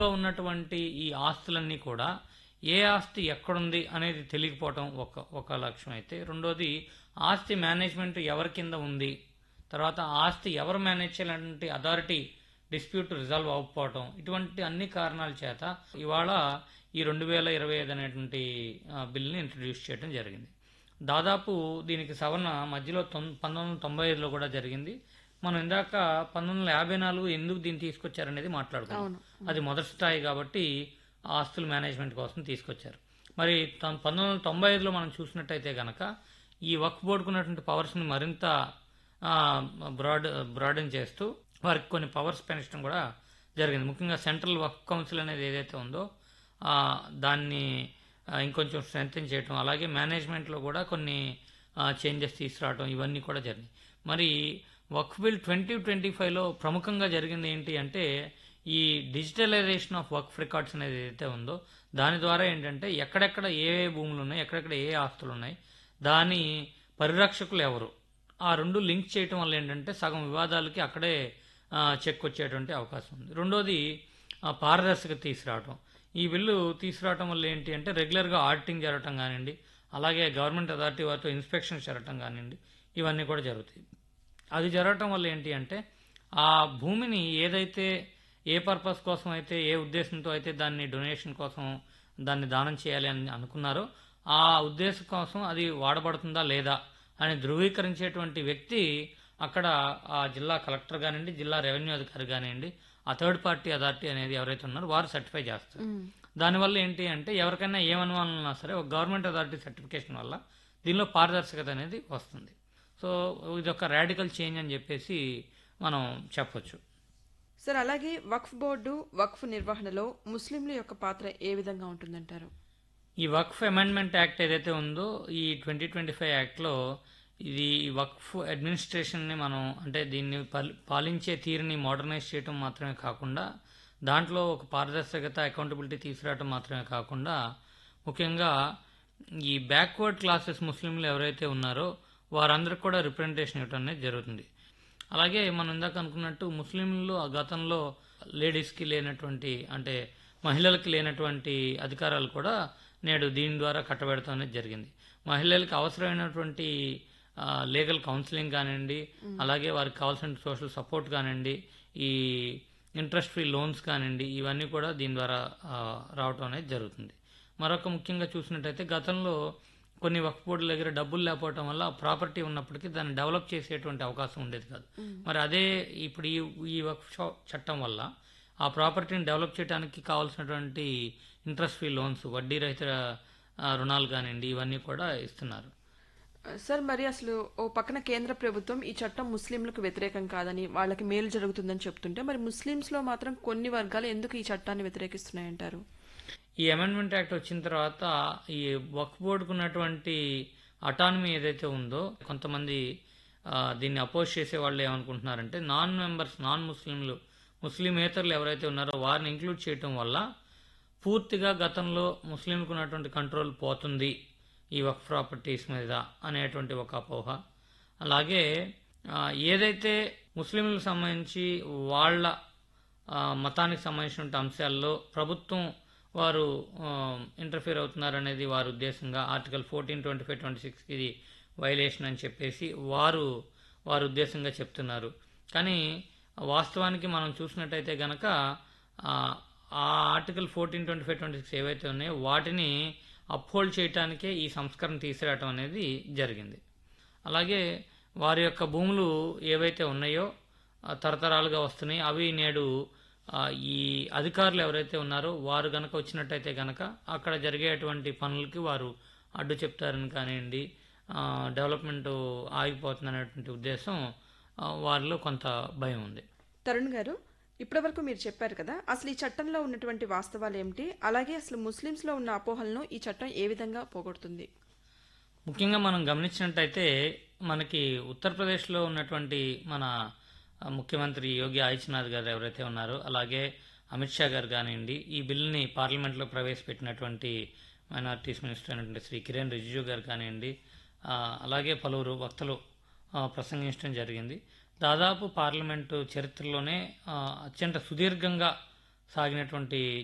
ఉన్నటువంటి ఈ ఆస్తులన్నీ కూడా ఏ ఆస్తి ఎక్కడుంది అనేది తెలియకపోవటం ఒక లక్ష్యం అయితే, రెండోది ఆస్తి మేనేజ్మెంట్ ఎవరి కింద ఉంది, తర్వాత ఆస్తి ఎవరు మేనేజ్ చేయాలంటే అథారిటీ డిస్ప్యూట్ రిజాల్వ్ అవ్వకపోవటం, ఇటువంటి అన్ని కారణాల చేత ఇవాళ ఈ 2025 అనేటువంటి బిల్ని ఇంట్రడ్యూస్ చేయడం జరిగింది. దాదాపు దీనికి సవరణ మధ్యలో 1995లో కూడా జరిగింది. మనం ఇందాక 1954 ఎందుకు దీన్ని తీసుకొచ్చారనేది మాట్లాడుకున్నాం. అది మొదటి స్థాయి కాబట్టి ఆస్తుల మేనేజ్మెంట్ కోసం తీసుకొచ్చారు. మరి 1995లో మనం చూసినట్టయితే కనుక ఈ వక్ఫ్ బోర్డుకు ఉన్నటువంటి పవర్స్ని మరింత బ్రాడన్ చేస్తూ వారికి కొన్ని పవర్స్ పెంచడం కూడా జరిగింది. ముఖ్యంగా సెంట్రల్ వక్ఫ్ కౌన్సిల్ అనేది ఏదైతే ఉందో దాన్ని ఇంకొంచెం స్ట్రెంథెన్ చేయటం, అలాగే మేనేజ్మెంట్లో కూడా కొన్ని చేంజెస్ తీసుకురావడం, ఇవన్నీ కూడా జరిగినాయి. మరి వక్ఫ్ బిల్ 2025లో ప్రముఖంగా జరిగింది ఏంటి అంటే ఈ డిజిటలైజేషన్ ఆఫ్ వక్ఫ్ రికార్డ్స్ అనేది ఏదైతే ఉందో దాని ద్వారా ఏంటంటే ఎక్కడెక్కడ ఏ భూములు ఉన్నాయి, ఎక్కడెక్కడ ఏ ఆస్తులు ఉన్నాయి, దాని పరిరక్షకులు ఎవరు, ఆ రెండు లింక్ చేయటం వల్ల ఏంటంటే సగం వివాదాలకి అక్కడే చెక్ వచ్చేటువంటి అవకాశం ఉంది. రెండోది పారదర్శకత తీసుకురావటం. ఈ బిల్లు తీసుకురావటం వల్ల ఏంటి అంటే రెగ్యులర్గా ఆడిటింగ్ జరగటం కానివ్వండి, అలాగే గవర్నమెంట్ అథారిటీ వారితో ఇన్స్పెక్షన్ జరగటం కానివ్వండి, ఇవన్నీ కూడా జరుగుతాయి. అది జరగటం వల్ల ఏంటి అంటే ఆ భూమిని ఏదైతే ఏ పర్పస్ కోసం అయితే, ఏ ఉద్దేశంతో అయితే దాన్ని డొనేషన్ కోసం దాన్ని దానం చేయాలి అని అనుకున్నారో ఆ ఉద్దేశం కోసం అది వాడబడుతుందా లేదా అని ధృవీకరించేటువంటి వ్యక్తి అక్కడ ఆ జిల్లా కలెక్టర్ కానివ్వండి, జిల్లా రెవెన్యూ అధికారి కానివ్వండి, ఆ థర్డ్ పార్టీ అథారిటీ అనేది ఎవరైతే ఉన్నారో వారు సర్టిఫై చేస్తారు. దానివల్ల ఏంటి అంటే ఎవరికైనా ఏమనుమానం ఉన్నా సరే ఒక గవర్నమెంట్ అథారిటీ సర్టిఫికేషన్ వల్ల దీనిలో పారదర్శకత అనేది వస్తుంది. సో ఇది ఒక రాడికల్ చేంజ్ అని చెప్పేసి మనం చెప్పొచ్చు. సార్, అలాగే వక్ఫ్ బోర్డు వక్ఫ్ నిర్వహణలో ముస్లింల యొక్క పాత్ర ఏ విధంగా ఉంటుందంటారు? ఈ వక్ఫ్ అమెండ్మెంట్ యాక్ట్ ఏదైతే ఉందో ఈ 2025 యాక్ట్లో ఇది వక్ఫ్ అడ్మినిస్ట్రేషన్ని మనం అంటే దీన్ని పాలించే తీరుని మోడర్నైజ్ చేయడం మాత్రమే కాకుండా దాంట్లో ఒక పారదర్శకత, అకౌంటబిలిటీ తీసుకురావడం మాత్రమే కాకుండా ముఖ్యంగా ఈ బ్యాక్వర్డ్ క్లాసెస్ ముస్లింలు ఎవరైతే ఉన్నారో వారందరికి కూడా రిప్రజెంటేషన్ ఇవ్వడం అనేది జరుగుతుంది. అలాగే మనం ఇందాక అనుకున్నట్టు ముస్లింలు ఆ గతంలో లేడీస్కి లేనటువంటి అంటే మహిళలకి లేనటువంటి అధికారాలు కూడా నేడు దీని ద్వారా కట్టబెడతాం అనేది జరిగింది. మహిళలకి అవసరమైనటువంటి లీగల్ కౌన్సిలింగ్ కానివ్వండి, అలాగే వారికి కావాల్సిన సోషల్ సపోర్ట్ కానివ్వండి, ఈ ఇంట్రెస్ట్ ఫ్రీ లోన్స్ కానివ్వండి, ఇవన్నీ కూడా దీని ద్వారా రావటం అనేది జరుగుతుంది. మరొక ముఖ్యంగా చూసినట్టయితే గతంలో కొన్ని వక్ఫ్ బోర్డుల దగ్గర డబ్బులు లేకపోవడం వల్ల ప్రాపర్టీ ఉన్నప్పటికీ దాన్ని డెవలప్ చేసేటువంటి అవకాశం ఉండేది కాదు. మరి అదే ఇప్పుడు ఈ వక్ఫ్ చట్టం వల్ల ఆ ప్రాపర్టీని డెవలప్ చేయడానికి కావాల్సినటువంటి ఇంట్రెస్ట్ ఫ్రీ లోన్స్, వడ్డీ రహిత రుణాలు కానివ్వండి, ఇవన్నీ కూడా ఇస్తున్నారు. సార్, మరి అసలు ఓ పక్కన కేంద్ర ప్రభుత్వం ఈ చట్టం ముస్లింలకు వ్యతిరేకం కాదని వాళ్ళకి మేలు జరుగుతుందని చెప్తుంటే మరి ముస్లింస్లో మాత్రం కొన్ని వర్గాలు ఎందుకు ఈ చట్టాన్ని వ్యతిరేకిస్తున్నాయంటారు? ఈ అమెండ్మెంట్ యాక్ట్ వచ్చిన తర్వాత ఈ వక్ఫ్ బోర్డుకు ఉన్నటువంటి అటానమీ ఏదైతే ఉందో కొంతమంది దీన్ని అపోజ్ చేసే వాళ్ళు ఏమనుకుంటున్నారంటే నాన్ మెంబర్స్, నాన్ ముస్లింలు, ముస్లిమేతరులు ఎవరైతే ఉన్నారో వారిని ఇంక్లూడ్ చేయటం వల్ల పూర్తిగా గతంలో ముస్లింలకు ఉన్నటువంటి కంట్రోల్ పోతుంది ఈ వక్ఫ్ ప్రాపర్టీస్ మీద అనేటువంటి ఒక అపోహ. అలాగే ఏదైతే ముస్లింలకు సంబంధించి వాళ్ళ మతానికి సంబంధించిన అంశాల్లో ప్రభుత్వం వారు ఇంటర్ఫియర్ అవుతున్నారనేది వారి ఉద్దేశంగా ఆర్టికల్ 14, 25, 26 ఇది వైలేషన్ అని చెప్పేసి వారు ఉద్దేశంగా చెప్తున్నారు. కానీ వాస్తవానికి మనం చూసినట్టయితే గనక ఆ ఆర్టికల్ 14, 25, 26 ఏవైతే ఉన్నాయో వాటిని అప్హోల్డ్ చేయటానికే ఈ సంస్కరణ తీసుకురావటం అనేది జరిగింది. అలాగే వారి యొక్క భూములు ఏవైతే ఉన్నాయో తరతరాలుగా వస్తున్నాయి, అవి నేడు ఈ అధికారులు ఎవరైతే ఉన్నారో వారు గనక వచ్చినట్టయితే గనక అక్కడ జరిగేటువంటి పనులకి వారు అడ్డు చెప్తారని కానివ్వండి, డెవలప్మెంట్ ఆగిపోతుందనేటువంటి ఉద్దేశం వారిలో కొంత భయం ఉంది. తరుణ్ గారు, ఇప్పటివరకు మీరు చెప్పారు కదా, అసలు ఈ చట్టంలో ఉన్నటువంటి వాస్తవాలు ఏమిటి, అలాగే అసలు ముస్లింస్లో ఉన్న అపోహలను ఈ చట్టం ఏ విధంగా పోగొడుతుంది? ముఖ్యంగా మనం గమనించినట్టయితే మనకి ఉత్తరప్రదేశ్లో ఉన్నటువంటి మన ముఖ్యమంత్రి యోగి ఆదిత్యనాథ్ గారు ఎవరైతే ఉన్నారో, అలాగే అమిత్ షా గారు కానివ్వండి, ఈ బిల్లుని పార్లమెంట్లో ప్రవేశపెట్టినటువంటి మైనారిటీస్ మినిస్టర్ అయినటువంటి శ్రీ కిరణ్ రిజిజు గారు కానివ్వండి, అలాగే పలువురు వక్తలు ప్రసంగించడం జరిగింది. దాదాపు పార్లమెంటు చరిత్రలోనే అత్యంత సుదీర్ఘంగా సాగినటువంటి